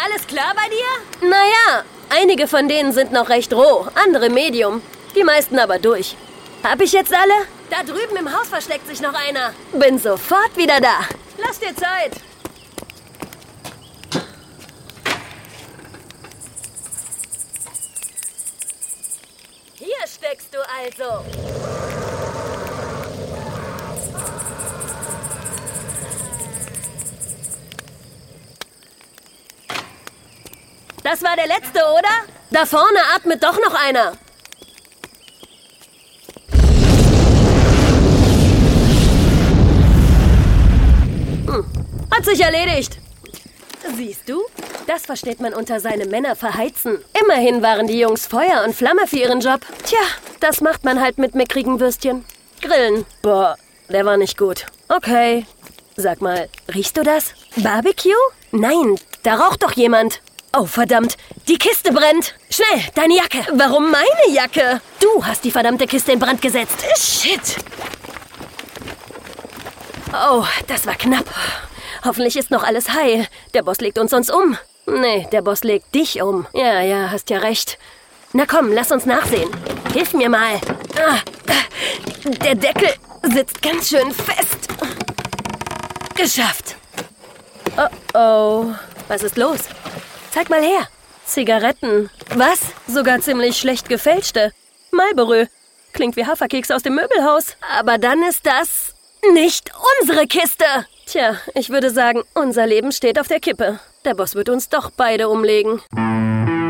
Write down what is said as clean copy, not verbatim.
Alles klar bei dir? Naja, einige von denen sind noch recht roh, andere medium. Die meisten aber durch. Hab ich jetzt alle? Da drüben im Haus versteckt sich noch einer. Bin sofort wieder da. Lass dir Zeit. Hier steckst du also. Das war der letzte, oder? Da vorne atmet doch noch einer. Hat sich erledigt. Siehst du? Das versteht man unter seine Männer verheizen. Immerhin waren die Jungs Feuer und Flamme für ihren Job. Tja, das macht man halt mit mickrigen Würstchen. Grillen. Boah, der war nicht gut. Okay. Sag mal, riechst du das? Barbecue? Nein, da raucht doch jemand. Oh, verdammt. Die Kiste brennt. Schnell, deine Jacke. Warum meine Jacke? Du hast die verdammte Kiste in Brand gesetzt. Shit. Oh, das war knapp. Hoffentlich ist noch alles heil. Der Boss legt uns sonst um. Nee, der Boss legt dich um. Ja, hast ja recht. Na komm, lass uns nachsehen. Hilf mir mal. Der Deckel sitzt ganz schön fest. Geschafft. Oh. Was ist los? Zeig mal her. Zigaretten. Was? Sogar ziemlich schlecht gefälschte. Marlboro. Klingt wie Haferkeks aus dem Möbelhaus. Aber dann ist das nicht unsere Kiste. Tja, ich würde sagen, unser Leben steht auf der Kippe. Der Boss wird uns doch beide umlegen.